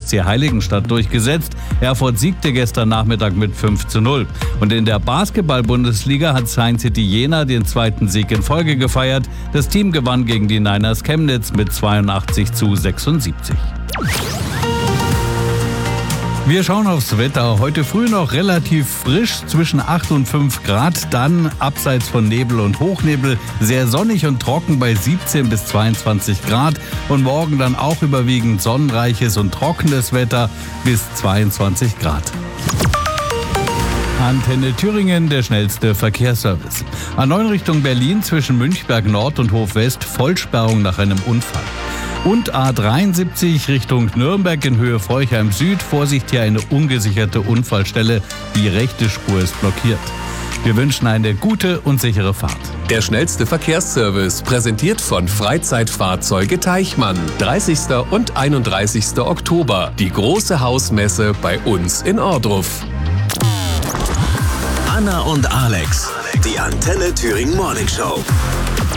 SC Heiligenstadt durchgesetzt. Erfurt siegte gestern Nachmittag mit 5:0. Und in der Basketball-Bundesliga hat Science City Jena den zweiten Sieg in Folge gefeiert. Das Team gewann gegen die Niners Chemnitz mit 82:76. Wir schauen aufs Wetter. Heute früh noch relativ frisch, zwischen 8 und 5 Grad. Dann abseits von Nebel und Hochnebel sehr sonnig und trocken bei 17 bis 22 Grad. Und morgen dann auch überwiegend sonnenreiches und trockenes Wetter bis 22 Grad. Antenne Thüringen, der schnellste Verkehrsservice. A9 Richtung Berlin zwischen Münchberg Nord und Hof West Vollsperrung nach einem Unfall. Und A73 Richtung Nürnberg in Höhe Forchheim Süd. Vorsicht, hier eine ungesicherte Unfallstelle. Die rechte Spur ist blockiert. Wir wünschen eine gute und sichere Fahrt. Der schnellste Verkehrsservice, präsentiert von Freizeitfahrzeuge Teichmann. 30. und 31. Oktober. Die große Hausmesse bei uns in Ohrdruf. Anna und Alex, die Antenne Thüringen Morning Show.